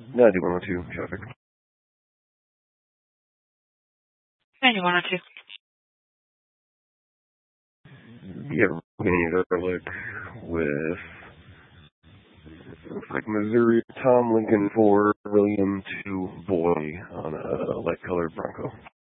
9102 traffic. 9102. Yeah, we're going to look with, looks like Missouri, Tom Lincoln 4, William 2, Boy on a light colored Bronco.